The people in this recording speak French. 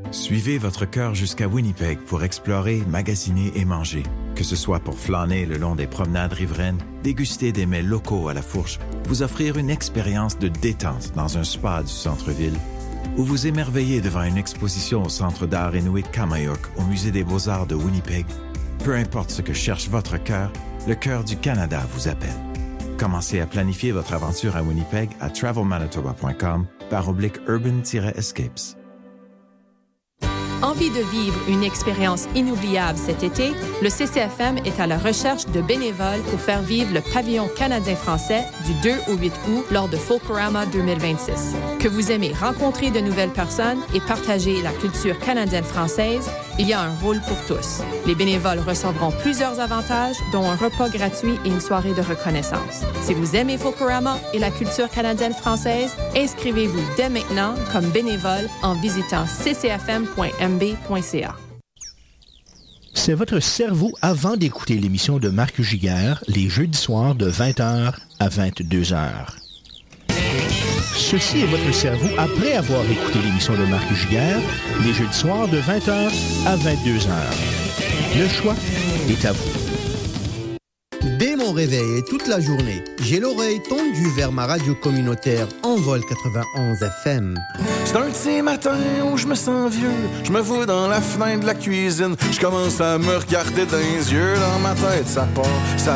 Suivez votre cœur jusqu'à Winnipeg pour explorer, magasiner et manger. Que ce soit pour flâner le long des promenades riveraines, déguster des mets locaux à la fourche, vous offrir une expérience de détente dans un spa du centre-ville, ou vous émerveiller devant une exposition au Centre d'art Inuit Kamayouk au Musée des Beaux-Arts de Winnipeg. Peu importe ce que cherche votre cœur, le cœur du Canada vous appelle. Commencez à planifier votre aventure à Winnipeg à travelmanitoba.com/urban-escapes. Envie de vivre une expérience inoubliable cet été? Le CCFM est à la recherche de bénévoles pour faire vivre le pavillon canadien-français du 2 au 8 août lors de Folklorama 2026. Que vous aimez rencontrer de nouvelles personnes et partager la culture canadienne-française, il y a un rôle pour tous. Les bénévoles recevront plusieurs avantages, dont un repas gratuit et une soirée de reconnaissance. Si vous aimez Folklorama et la culture canadienne-française, inscrivez-vous dès maintenant comme bénévole en visitant ccfm.mb.ca. C'est votre cerveau avant d'écouter l'émission de Marc Giguère, les jeudis soirs de 20h à 22h. Ceci est votre cerveau après avoir écouté l'émission de Marc Giguère, les jeudis soirs de 20h à 22h. Le choix est à vous. Dès mon réveil et toute la journée, j'ai l'oreille tendue vers ma radio communautaire Envol 91 FM. C'est un de ces matins où je me sens vieux. Je me vois dans la fenêtre de la cuisine. Je commence à me regarder dans les yeux. Dans ma tête, ça part, ça